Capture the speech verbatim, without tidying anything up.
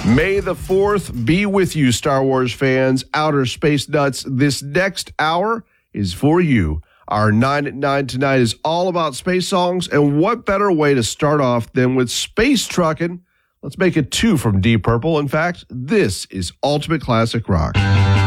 May the fourth be with you, Star Wars fans, outer space nuts. This next hour is for you. Our nine at nine tonight is all about space songs, and what better way to start off than with Space Truckin'? Let's make it two from Deep Purple. In fact, this is Ultimate Classic Rock.